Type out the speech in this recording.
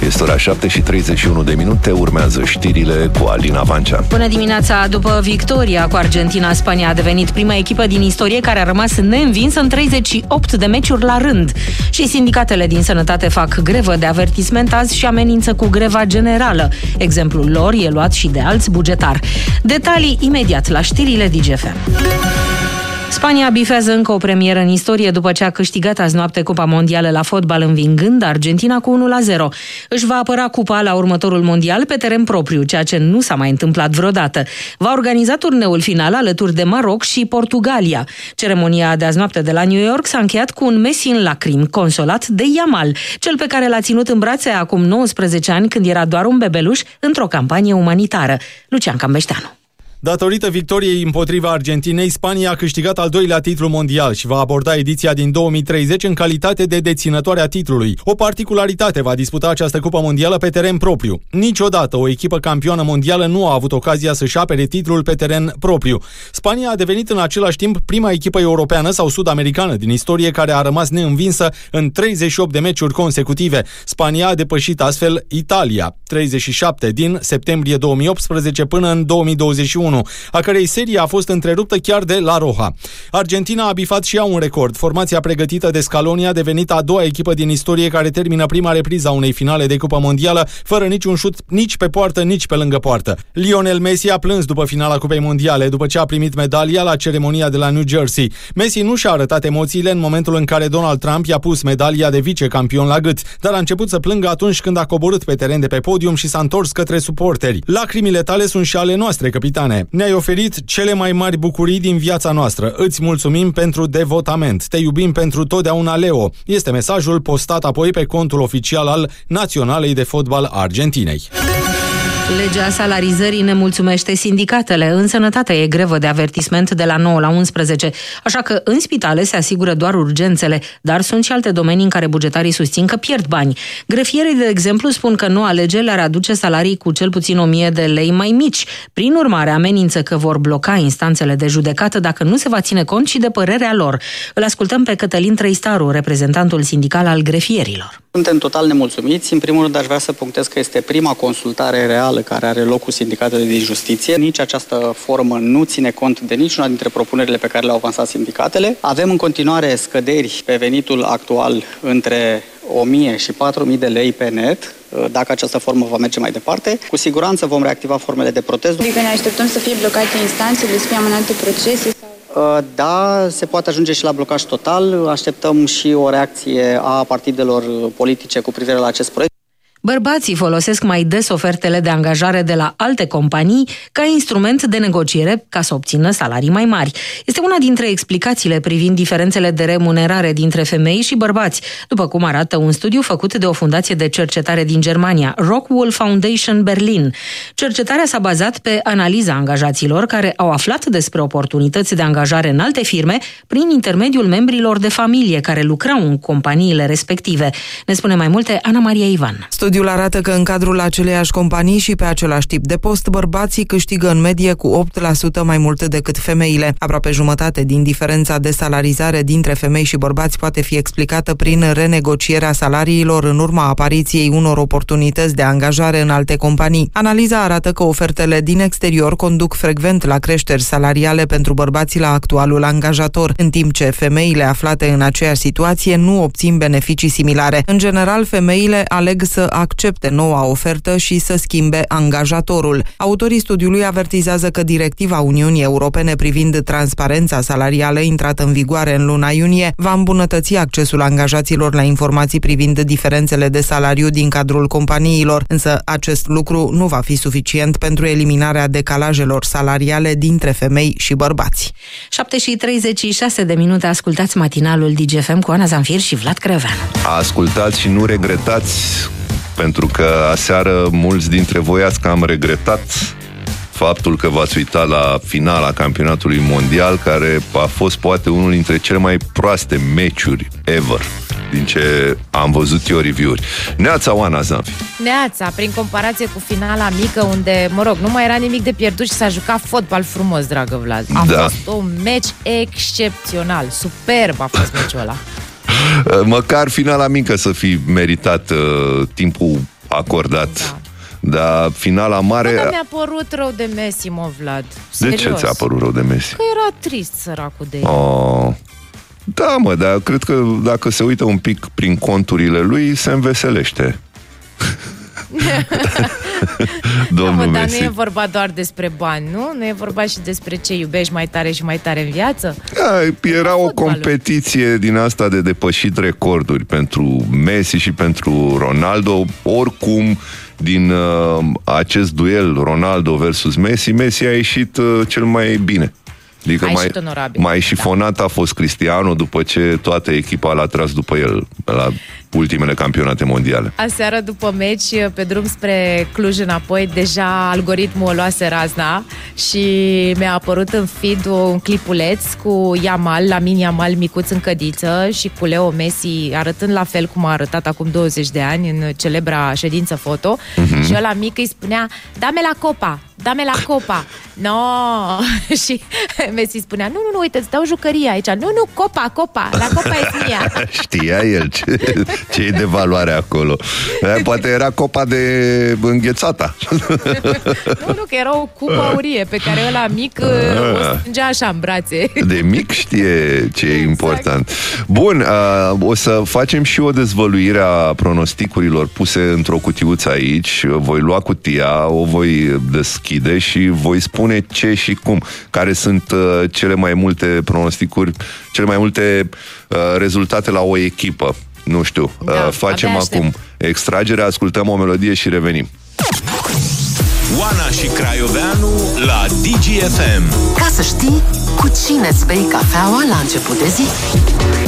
Este ora 7:31. Urmează știrile cu Alina Vancea. Bună dimineața! După victoria cu Argentina, Spania a devenit prima echipă din istorie care a rămas neînvinsă în 38 de meciuri la rând. Și sindicatele din sănătate fac grevă de avertisment azi și amenință cu greva generală. Exemplul lor e luat și de alți bugetari. Detalii imediat la știrile DGFM. Spania bifează încă o premieră în istorie după ce a câștigat azi noapte Cupa Mondială la fotbal, învingând Argentina cu 1-0. Își va apăra cupa la următorul mondial pe teren propriu, ceea ce nu s-a mai întâmplat vreodată. Va organiza turneul final alături de Maroc și Portugalia. Ceremonia de azi noapte de la New York s-a încheiat cu un Messi în lacrimi, consolat de Yamal, cel pe care l-a ținut în brațe acum 19 ani când era doar un bebeluș într-o campanie umanitară. Lucian Cambeșteanu. Datorită victoriei împotriva Argentinei, Spania a câștigat al doilea titlu mondial și va aborda ediția din 2030 în calitate de deținătoare a titlului. O particularitate: va disputa această cupă mondială pe teren propriu. Niciodată o echipă campioană mondială nu a avut ocazia să-și apere titlul pe teren propriu. Spania a devenit în același timp prima echipă europeană sau sud-americană din istorie care a rămas neînvinsă în 38 de meciuri consecutive. Spania a depășit astfel Italia, 37 din septembrie 2018 până în 2021. A cărei serie a fost întreruptă chiar de La Roja. Argentina a bifat și ea un record. Formația pregătită de Scaloni a devenit a doua echipă din istorie care termină prima repriză a unei finale de Cupă Mondială fără niciun șut nici pe poartă, nici pe lângă poartă. Lionel Messi a plâns după finala Cupei Mondiale, după ce a primit medalia la ceremonia de la New Jersey. Messi nu și-a arătat emoțiile în momentul în care Donald Trump i-a pus medalia de vicecampion la gât, dar a început să plângă atunci când a coborât pe teren de pe podium și s-a întors către suporteri. Lacrimile tale sunt și ale noastre, capitane. Ne-ai oferit cele mai mari bucurii din viața noastră. Îți mulțumim pentru devotament. Te iubim pentru totdeauna, Leo. Este mesajul postat apoi pe contul oficial al Naționalei de Fotbal Argentinei. Legea salarizării nemulțumește sindicatele. În sănătate e grevă de avertisment de la 9 la 11, așa că în spitale se asigură doar urgențele, dar sunt și alte domenii în care bugetarii susțin că pierd bani. Grefierii, de exemplu, spun că noua lege le-ar aduce salarii cu cel puțin 1000 de lei mai mici. Prin urmare, amenință că vor bloca instanțele de judecată dacă nu se va ține cont și de părerea lor. Îl ascultăm pe Cătălin Trăistaru, reprezentantul sindical al grefierilor. Suntem total nemulțumiți. În primul rând, aș vrea să punctez că este prima consultare reală care are loc cu sindicatele de justiție. Nici această formă nu ține cont de niciuna dintre propunerile pe care le-au avansat sindicatele. Avem în continuare scăderi pe venitul actual între 1000 și 4000 de lei pe net. Dacă această formă va merge mai departe, cu siguranță vom reactiva formele de protest. Adică ne așteptăm să fie blocate instanțele, să fie amânate procese? Da, se poate ajunge și la blocaj total. Așteptăm și o reacție a partidelor politice cu privire la acest proiect. Bărbații folosesc mai des ofertele de angajare de la alte companii ca instrument de negociere ca să obțină salarii mai mari. Este una dintre explicațiile privind diferențele de remunerare dintre femei și bărbați, după cum arată un studiu făcut de o fundație de cercetare din Germania, Rockwool Foundation Berlin. Cercetarea s-a bazat pe analiza angajaților care au aflat despre oportunități de angajare în alte firme prin intermediul membrilor de familie care lucrau în companiile respective. Ne spune mai multe Ana Maria Ivan. Studiul arată că în cadrul aceleiași companii și pe același tip de post, bărbații câștigă în medie cu 8% mai mult decât femeile. Aproape jumătate din diferența de salarizare dintre femei și bărbați poate fi explicată prin renegocierea salariilor în urma apariției unor oportunități de angajare în alte companii. Analiza arată că ofertele din exterior conduc frecvent la creșteri salariale pentru bărbații la actualul angajator, în timp ce femeile aflate în aceeași situație nu obțin beneficii similare. În general, femeile aleg să accepte noua ofertă și să schimbe angajatorul. Autorii studiului avertizează că directiva Uniunii Europene privind transparența salarială, intrată în vigoare în luna iunie, va îmbunătăți accesul angajaților la informații privind diferențele de salariu din cadrul companiilor, însă acest lucru nu va fi suficient pentru eliminarea decalajelor salariale dintre femei și bărbați. 7:36, ascultați matinalul DGFM cu Ana Zanfir și Vlad Creveanu. Ascultați și nu regretați, pentru că aseară mulți dintre voi ați cam regretat faptul că v-ați uitat la finala campionatului mondial, care a fost poate unul dintre cele mai proaste meciuri ever, din ce am văzut eu review-uri. Neața, Oana Zanfi. Neața, prin comparație cu finala mică, unde, nu mai era nimic de pierdut și s-a jucat fotbal frumos, dragă Vlad. A fost un meci excepțional, superb a fost meciul ăla. Măcar finala mică să fi meritat timpul acordat. Dar finala mare... Că mi-a părut rău de Messi, mă, Vlad. Serios. De ce ți-a părut rău de Messi? Că era trist săracul de el. Da, mă, dar cred că dacă se uită un pic prin conturile lui, se înveselește. Domnul Messi. Dar nu e vorba doar despre bani, nu? Nu e vorba și despre ce iubești mai tare și mai tare în viață? Era o competiție din asta de depășit recorduri pentru Messi și pentru Ronaldo. Oricum, din acest duel Ronaldo versus Messi, Messi a ieșit cel mai bine. Adică mai șifonat a fost Cristiano după ce toată echipa l-a tras după el la ultimele campionate mondiale. Aseară după meci, pe drum spre Cluj înapoi, deja algoritmul o luase razna și mi-a apărut în feed un clipuleț cu Lamin Yamal micuț în cădiță și cu Leo Messi arătând la fel cum a arătat acum 20 de ani în celebra ședință foto. Și ăla mic îi spunea: dame la copa, dame la copa. No. Și Messi spunea: nu, uite, îți dau jucăria aici. Nu, copa, la copa e mia. Știa el ce e de valoare acolo. Poate era copa de înghețata. Nu, că era o cupă aurie pe care ăla mic o strângea așa în brațe. De mic știe ce e important. Bun, o să facem și o dezvăluire a pronosticurilor puse într-o cutiuță aici. Voi lua cutia, o voi deschide și voi spune ce și cum. Care sunt cele mai multe pronosticuri, cele mai multe rezultate la o echipă. Nu știu, facem acum extragerea, ascultăm o melodie și revenim. Oana și Craioveanu la DGFM. Ca să știi cu cine îți bei cafeaua la început de zi.